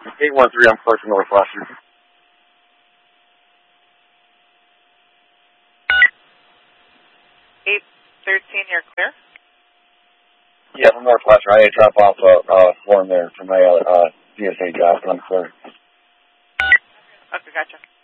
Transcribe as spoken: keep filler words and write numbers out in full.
eight one three, I'm close to Northwestern. eight thirteen, you're clear? Yeah, from Northwestern. I had to drop off a uh, form there for my uh, D S A job. I'm clear. Okay, gotcha.